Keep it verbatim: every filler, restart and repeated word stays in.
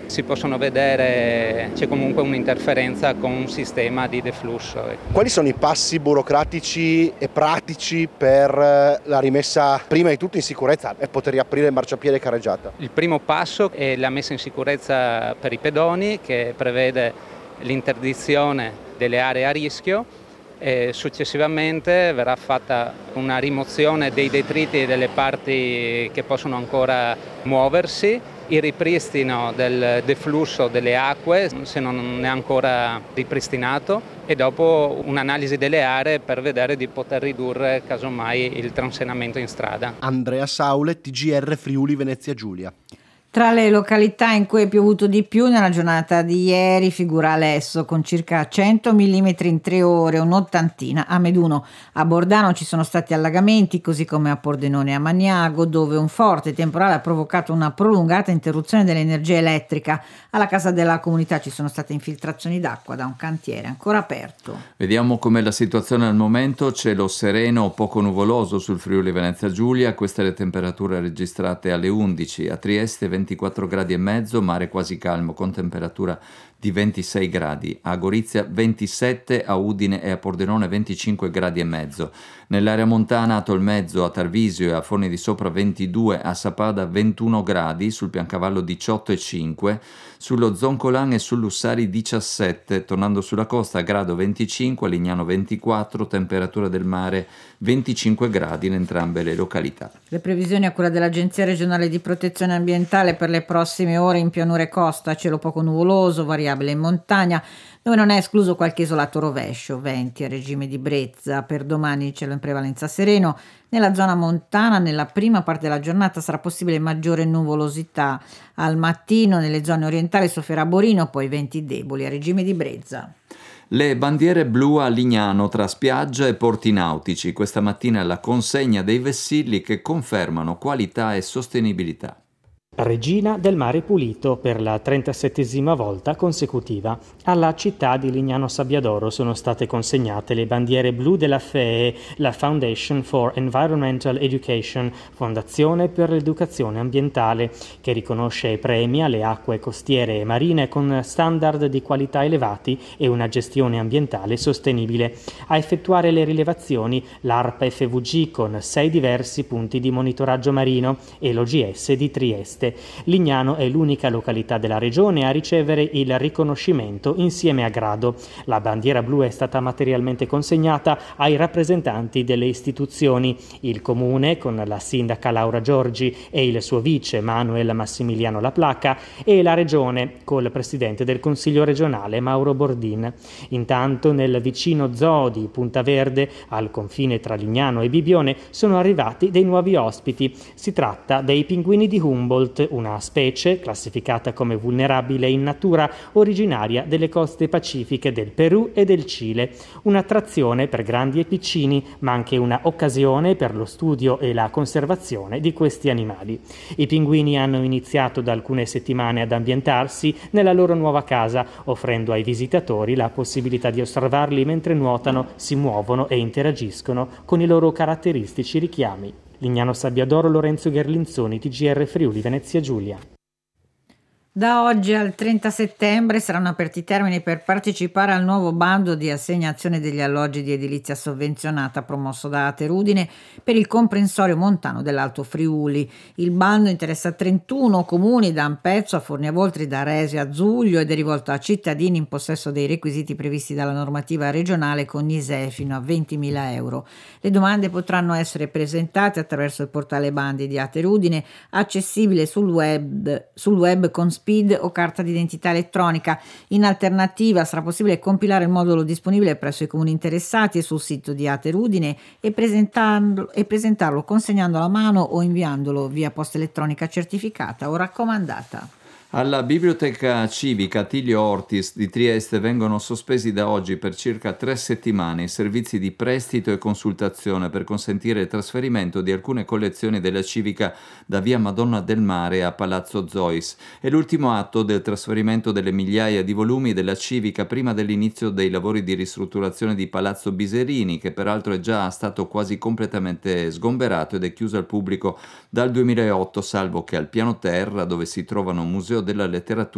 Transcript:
si possono vedere, c'è comunque un'interferenza con un sistema di deflusso. Quali sono i passi burocratici e pratici per la rimessa prima di tutto in sicurezza e poter riaprire il marciapiede carreggiata? Il primo passo è la messa in sicurezza per i pedoni, che prevede l'interdizione delle aree a rischio, e successivamente verrà fatta una rimozione dei detriti e delle parti che possono ancora muoversi, il ripristino del deflusso delle acque se non è ancora ripristinato e dopo un'analisi delle aree per vedere di poter ridurre casomai il transenamento in strada. Andrea Saule, T G R Friuli Venezia Giulia. Tra le località in cui è piovuto di più nella giornata di ieri figura Alesso con circa cento millimetri in tre ore, un'ottantina a Meduno. A Bordano ci sono stati allagamenti, così come a Pordenone e a Magnago, dove un forte temporale ha provocato una prolungata interruzione dell'energia elettrica. Alla casa della comunità ci sono state infiltrazioni d'acqua da un cantiere ancora aperto. Vediamo com'è la situazione al momento. Cielo sereno o poco nuvoloso sul Friuli Venezia Giulia, queste le temperature registrate alle undici. A Trieste ventiquattro gradi e mezzo, mare quasi calmo con temperatura di ventisei gradi, a Gorizia ventisette, a Udine e a Pordenone venticinque gradi e mezzo. Nell'area montana a Tolmezzo, a Tarvisio e a Forni di Sopra ventidue, a Sappada ventuno gradi, sul Piancavallo diciotto e cinque, sullo Zoncolan e sull'Ussari diciassette, tornando sulla costa a Grado venticinque, a Lignano ventiquattro, temperatura del mare venticinque gradi in entrambe le località. Le previsioni a cura dell'Agenzia regionale di protezione ambientale per le prossime ore in pianura e costa: cielo poco nuvoloso, variabile in montagna, dove non è escluso qualche isolato rovescio, venti a regime di brezza. Per domani cielo in prevalenza sereno. Nella zona montana nella prima parte della giornata sarà possibile maggiore nuvolosità. Al mattino nelle zone orientali soffierà Borino, poi venti deboli a regime di brezza. Le bandiere blu a Lignano tra spiaggia e porti nautici. Questa mattina la consegna dei vessilli che confermano qualità e sostenibilità. Regina del mare pulito per la trentasettesima volta consecutiva. Alla città di Lignano Sabbiadoro sono state consegnate le bandiere blu della F E E, la Foundation for Environmental Education, Fondazione per l'Educazione Ambientale, che riconosce e premia le acque costiere e marine con standard di qualità elevati e una gestione ambientale sostenibile. A effettuare le rilevazioni l'ARPA F V G con sei diversi punti di monitoraggio marino e l'O G S di Trieste. Lignano è l'unica località della regione a ricevere il riconoscimento insieme a Grado. La bandiera blu è stata materialmente consegnata ai rappresentanti delle istituzioni, il comune con la sindaca Laura Giorgi e il suo vice Manuel Massimiliano Laplaca e la regione col presidente del Consiglio regionale Mauro Bordin. Intanto nel vicino zoo di Punta Verde, al confine tra Lignano e Bibione, sono arrivati dei nuovi ospiti. Si tratta dei pinguini di Humboldt, una specie classificata come vulnerabile in natura, originaria delle coste pacifiche del Perù e del Cile. Un'attrazione per grandi e piccini, ma anche una occasione per lo studio e la conservazione di questi animali. I pinguini hanno iniziato da alcune settimane ad ambientarsi nella loro nuova casa, offrendo ai visitatori la possibilità di osservarli mentre nuotano, si muovono e interagiscono con i loro caratteristici richiami. Lignano Sabbiadoro, Lorenzo Gherlinzoni, T G R Friuli Venezia Giulia. Da oggi al trenta settembre saranno aperti i termini per partecipare al nuovo bando di assegnazione degli alloggi di edilizia sovvenzionata promosso da Aterudine per il comprensorio montano dell'Alto Friuli. Il bando interessa trentuno comuni da Ampezzo a Forniavoltri, da Resio a Zuglio ed è rivolto a cittadini in possesso dei requisiti previsti dalla normativa regionale con I S E E fino a ventimila euro. Le domande potranno essere presentate attraverso il portale bandi di Aterudine, accessibile sul web, sul web con SPID o carta d'identità elettronica. In alternativa sarà possibile compilare il modulo disponibile presso i comuni interessati e sul sito di Aterudine e presentarlo, e presentarlo consegnandolo a mano o inviandolo via posta elettronica certificata o raccomandata. Alla Biblioteca Civica Attilio Ortis di Trieste vengono sospesi da oggi per circa tre settimane i servizi di prestito e consultazione per consentire il trasferimento di alcune collezioni della Civica da via Madonna del Mare a Palazzo Zois. È l'ultimo atto del trasferimento delle migliaia di volumi della Civica prima dell'inizio dei lavori di ristrutturazione di Palazzo Biserini, che peraltro è già stato quasi completamente sgomberato ed è chiuso al pubblico dal duemilaotto, salvo che al piano terra, dove si trovano un museo della letteratura